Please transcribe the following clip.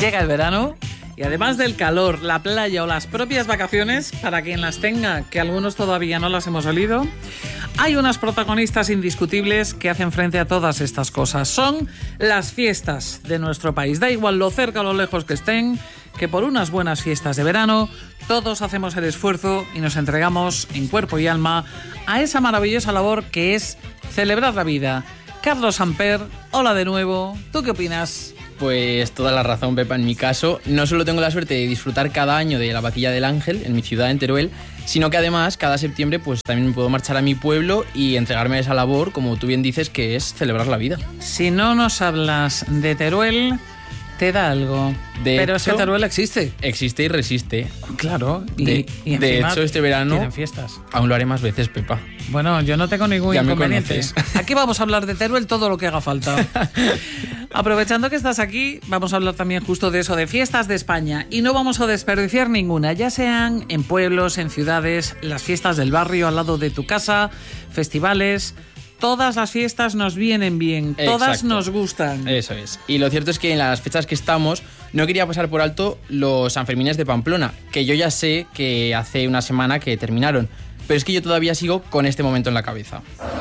Llega el verano y además del calor, la playa o las propias vacaciones, para quien las tenga, que algunos todavía no las hemos olido, hay unas protagonistas indiscutibles que hacen frente a todas estas cosas. Son las fiestas de nuestro país. Da igual lo cerca o lo lejos que estén, que por unas buenas fiestas de verano todos hacemos el esfuerzo y nos entregamos en cuerpo y alma a esa maravillosa labor que es celebrar la vida. Carlos Samper, hola de nuevo. ¿Tú qué opinas? Pues toda la razón, Pepa. En mi caso, no solo tengo la suerte de disfrutar cada año de la Vaquilla del Ángel, en mi ciudad, en Teruel, sino que además, cada septiembre, pues también me puedo marchar a mi pueblo y entregarme a esa labor, como tú bien dices, que es celebrar la vida. Si no nos hablas de Teruel, te da algo. Pero es que Teruel existe. Existe y resiste. Claro. De hecho, este verano tienen fiestas. Aún lo haré más veces, Pepa. Bueno, yo no tengo ningún inconveniente. Aquí vamos a hablar de Teruel todo lo que haga falta. Aprovechando que estás aquí, vamos a hablar también justo de eso, de fiestas de España. Y no vamos a desperdiciar ninguna, ya sean en pueblos, en ciudades, las fiestas del barrio al lado de tu casa, festivales. Todas las fiestas nos vienen bien, todas Exacto. Nos gustan. Eso es. Y lo cierto es que en las fechas que estamos, no quería pasar por alto los Sanfermines de Pamplona, que yo ya sé que hace una semana que terminaron, pero es que yo todavía sigo con este momento en la cabeza.